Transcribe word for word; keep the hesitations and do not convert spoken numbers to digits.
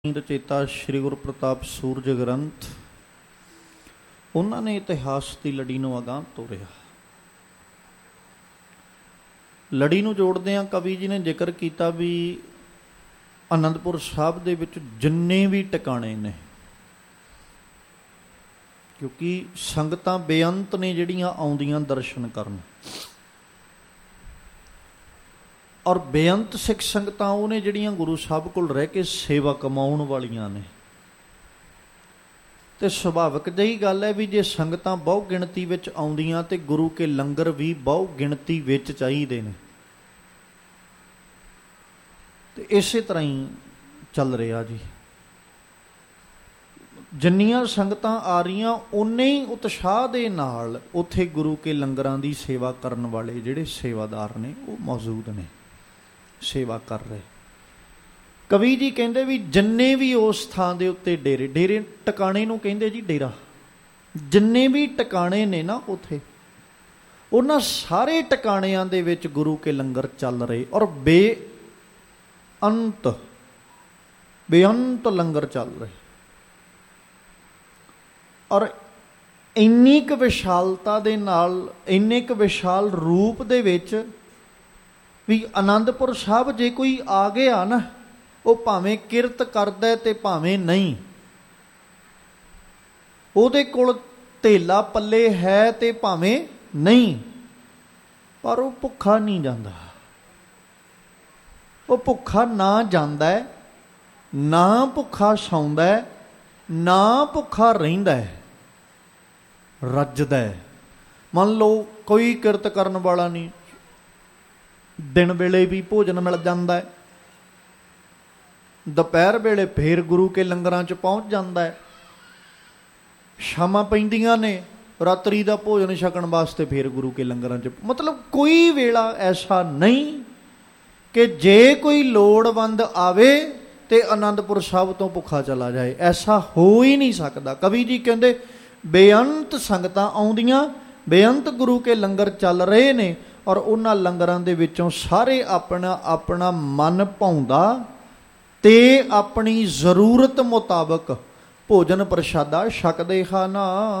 ਰਚੇਤਾ ਸ਼੍ਰੀ ਗੁਰੂ ਪ੍ਰਤਾਪ ਸੂਰਜ ਗ੍ਰੰਥ, ਉਹਨਾਂ ਨੇ ਇਤਿਹਾਸ ਦੀ ਲੜੀ ਨੂੰ ਅਗਾਂਹ ਤੋਰਿਆ। ਲੜੀ ਨੂੰ ਜੋੜਦਿਆਂ ਕਵੀ ਜੀ ਨੇ ਜ਼ਿਕਰ ਕੀਤਾ ਵੀ ਅਨੰਦਪੁਰ ਸਾਹਿਬ ਦੇ ਵਿੱਚ ਜਿੰਨੇ ਵੀ ਟਿਕਾਣੇ ਨੇ, ਕਿਉਂਕਿ ਸੰਗਤਾਂ ਬੇਅੰਤ ਨੇ ਜਿਹੜੀਆਂ ਆਉਂਦੀਆਂ ਦਰਸ਼ਨ ਕਰਨ, ਔਰ ਬੇਅੰਤ ਸਿੱਖ ਸੰਗਤਾਂ ਉਹ ਨੇ ਜਿਹੜੀਆਂ ਗੁਰੂ ਸਾਹਿਬ ਕੋਲ ਰਹਿ ਕੇ ਸੇਵਾ ਕਮਾਉਣ ਵਾਲੀਆਂ ਨੇ। ਤੇ ਸੁਭਾਵਿਕ ਜਿਹੀ ਗੱਲ ਹੈ ਵੀ ਜੇ ਸੰਗਤਾਂ ਬਹੁ ਗਿਣਤੀ ਵਿੱਚ ਆਉਂਦੀਆਂ ਤੇ ਗੁਰੂ ਕੇ ਲੰਗਰ ਵੀ ਬਹੁ ਗਿਣਤੀ ਵਿੱਚ ਚਾਹੀਦੇ ਨੇ। ਤੇ ਇਸੇ ਤਰ੍ਹਾਂ ਹੀ ਚੱਲ ਰਿਹਾ ਜੀ। ਜਿੰਨੀਆਂ ਸੰਗਤਾਂ ਆ ਰਹੀਆਂ ਓਨੇ ਹੀ ਉਤਸ਼ਾਹ ਦੇ ਨਾਲ ਉੱਥੇ ਗੁਰੂ ਕੇ ਲੰਗਰਾਂ ਦੀ ਸੇਵਾ ਕਰਨ ਵਾਲੇ ਜਿਹੜੇ ਸੇਵਾਦਾਰ ਨੇ ਉਹ ਮੌਜੂਦ ਨੇ, ਸੇਵਾ ਕਰ ਰਹੇ। ਕਵੀ ਜੀ ਕਹਿੰਦੇ ਵੀ ਜਿੰਨੇ ਵੀ ਉਸ ਥਾਂ ਦੇ ਉੱਤੇ ਡੇਰੇ, ਡੇਰੇ ਟਿਕਾਣੇ ਨੂੰ ਕਹਿੰਦੇ ਜੀ ਡੇਰਾ, ਜਿੰਨੇ ਵੀ ਟਿਕਾਣੇ ਨੇ ਨਾ ਉੱਥੇ, ਉਹਨਾਂ ਸਾਰੇ ਟਿਕਾਣਿਆਂ ਦੇ ਵਿੱਚ ਗੁਰੂ ਕੇ ਲੰਗਰ ਚੱਲ ਰਹੇ ਔਰ ਬੇਅੰਤ ਬੇਅੰਤ ਲੰਗਰ ਚੱਲ ਰਹੇ। ਔਰ ਇੰਨੀ ਕੁ ਵਿਸ਼ਾਲਤਾ ਦੇ ਨਾਲ, ਇੰਨੇ ਕੁ ਵਿਸ਼ਾਲ ਰੂਪ ਦੇ ਵਿੱਚ ਵੀ ਅਨੰਦਪੁਰ ਸਾਹਿਬ ਜੇ ਕੋਈ ਆ ਗਿਆ ਨਾ, ਉਹ ਭਾਵੇਂ ਕਿਰਤ ਕਰਦਾ ਤੇ ਭਾਵੇਂ ਨਹੀਂ, ਉਹਦੇ ਕੋਲ ਧੇਲਾ ਪੱਲੇ ਹੈ ਤੇ ਭਾਵੇਂ ਨਹੀਂ, ਪਰ ਉਹ ਭੁੱਖਾ ਨਹੀਂ ਜਾਂਦਾ। ਉਹ ਭੁੱਖਾ ਨਾ ਜਾਂਦਾ, ਨਾ ਭੁੱਖਾ ਸੌਂਦਾ, ਨਾ ਭੁੱਖਾ ਰਹਿੰਦਾ, ਰੱਜਦਾ। ਮੰਨ ਲਓ ਕੋਈ ਕਿਰਤ ਕਰਨ ਵਾਲਾ ਨਹੀਂ, ਦਿਨ ਵੇਲੇ ਵੀ ਭੋਜਨ ਮਿਲ ਜਾਂਦਾ ਹੈ, ਦੁਪਹਿਰ ਵੇਲੇ ਫੇਰ ਗੁਰੂ ਕੇ ਲੰਗਰਾਂ 'ਚ ਪਹੁੰਚ ਜਾਂਦਾ ਹੈ, ਸ਼ਾਮਾਂ ਪੈਂਦੀਆਂ ਨੇ ਰਾਤਰੀ ਦਾ ਭੋਜਨ ਛਕਣ ਵਾਸਤੇ ਫੇਰ ਗੁਰੂ ਕੇ ਲੰਗਰਾਂ 'ਚ। ਮਤਲਬ ਕੋਈ ਵੇਲਾ ਐਸਾ ਨਹੀਂ ਕਿ ਜੇ ਕੋਈ ਲੋੜਵੰਦ ਆਵੇ ਤੇ ਅਨੰਦਪੁਰ ਸਾਹਿਬ ਤੋਂ ਭੁੱਖਾ ਚਲਾ ਜਾਏ, ਐਸਾ ਹੋ ਹੀ ਨਹੀਂ ਸਕਦਾ। ਕਵੀ ਜੀ ਕਹਿੰਦੇ ਬੇਅੰਤ ਸੰਗਤਾਂ ਆਉਂਦੀਆਂ, ਬੇਅੰਤ ਗੁਰੂ ਕੇ ਲੰਗਰ ਚੱਲ ਰਹੇ ਨੇ, ਔਰ ਉਹਨਾਂ ਲੰਗਰਾਂ ਦੇ ਵਿੱਚੋਂ ਸਾਰੇ ਆਪਣਾ ਆਪਣਾ ਮਨ ਭਾਉਂਦਾ ਤੇ ਆਪਣੀ ਜ਼ਰੂਰਤ ਮੁਤਾਬਕ ਭੋਜਨ ਪ੍ਰਸ਼ਾਦਾ ਛਕਦੇ ਹਨ।